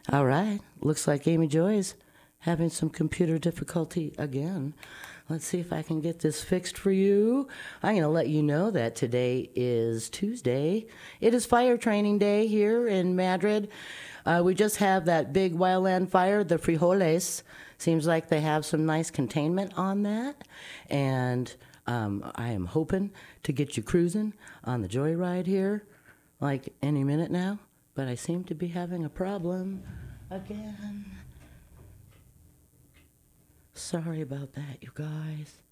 All right. Looks like Amy Joy is having some computer difficulty again. Let's see if I can get this fixed for you. I'm going to let you know that today is Tuesday. It is fire training day here in Madrid. We just have that big wildland fire, the frijoles. Seems like they have some nice containment on that. And I am hoping to get you cruising on the joyride here like any minute now. But I seem to be having a problem again. Sorry about that, you guys.